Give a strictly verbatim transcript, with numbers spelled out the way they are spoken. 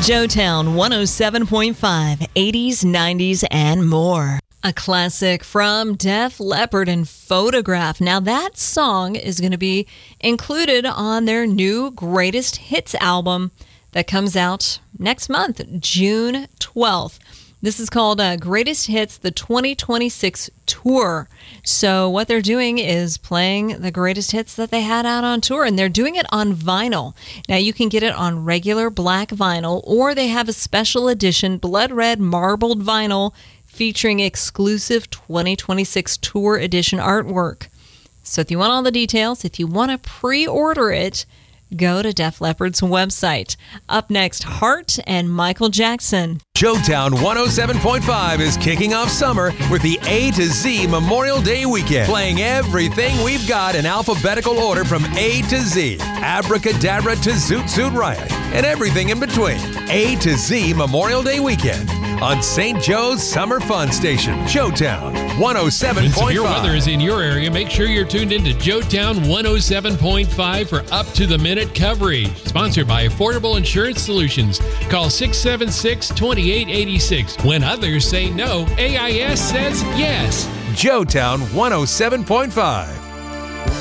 Joetown one oh seven point five, eighties, nineties, and more. A classic from Def Leppard and Photograph. Now that song is going to be included on their new Greatest Hits album that comes out next month, June twelfth. This is called uh, Greatest Hits, the twenty twenty-six Tour. So what they're doing is playing the greatest hits that they had out on tour, and they're doing it on vinyl. Now you can get it on regular black vinyl, or they have a special edition blood red marbled vinyl featuring exclusive twenty twenty-six Tour Edition artwork. So if you want all the details, if you want to pre-order it, go to Def Leppard's website. Up next, Heart and Michael Jackson. Joetown one oh seven point five is kicking off summer with the A to Z Memorial Day weekend, playing everything we've got in alphabetical order from A to Z, Abracadabra to Zoot Suit Riot, and everything in between. A to Z Memorial Day weekend on Saint Joe's Summer Fun Station, Joetown one oh seven point five. When severe weather is in your area, make sure you're tuned into Joetown one oh seven point five for up-to-the-minute coverage. Sponsored by Affordable Insurance Solutions. Call six seven six, two eight eight six. When others say no, A I S says yes. Joetown one oh seven point five.